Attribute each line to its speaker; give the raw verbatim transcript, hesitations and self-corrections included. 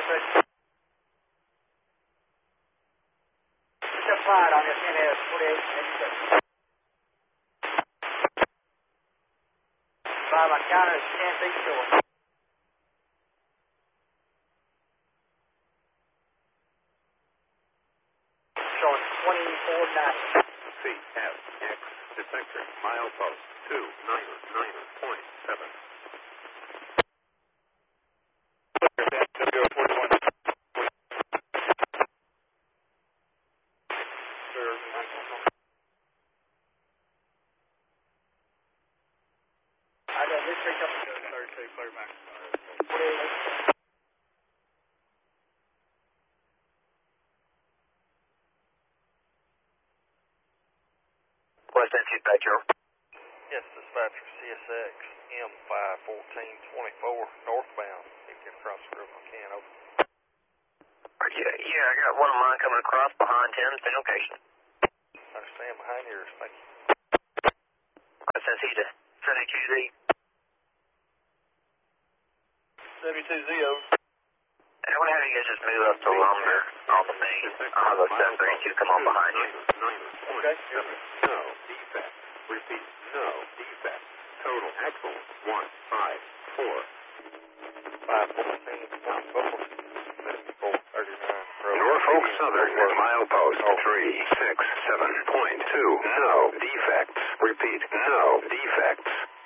Speaker 1: Step wide on your ten S, forty-eight, eighty-six. Five, my counter is ten feet short. Showing twenty-four ninety.
Speaker 2: C F X detector milepost two niner niner point seven.
Speaker 1: I got this picked up to thirty-two, clear back. forty-eight.
Speaker 3: What's that feedback, Joe?
Speaker 4: Yes, dispatcher, C S X, M five fourteen twenty-four, northbound. You can get across the river, I can, over.
Speaker 3: Yeah, yeah, I got one of mine coming across behind him, same location.
Speaker 4: I stand behind yours, thank you.
Speaker 3: S S E to seventy-two Z.
Speaker 4: seventy-two Z, over.
Speaker 3: I want to have you guys just move up to Lumber on the main. I'll have a seven thirty-two come on behind you.
Speaker 2: Okay. No defect. Repeat. No defect. Total axle one five four.
Speaker 4: five fourteen twenty-four, fifty-four thirty-nine.
Speaker 2: Norfolk Southern milepost three six seven point two. No defects. Repeat. No defects.